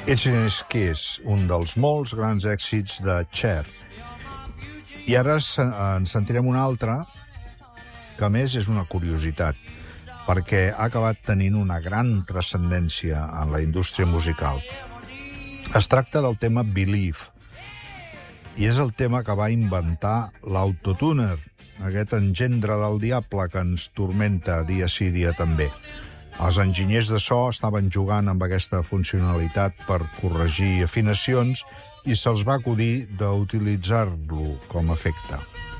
Itchy Kiss, un dels molts grans èxits de Cher. I ara en sentirem un altre, que a més és una curiositat, perquè ha acabat tenint una gran transcendència en la indústria musical. Es tracta del tema Believe, i és el tema que va inventar l'autotuner, aquest engendre del diable que ens tormenta dia sí dia també. Els enginyers de so estaven jugant amb aquesta funcionalitat per corregir afinacions i se'ls va acudir d'utilitzar-lo com a efecte.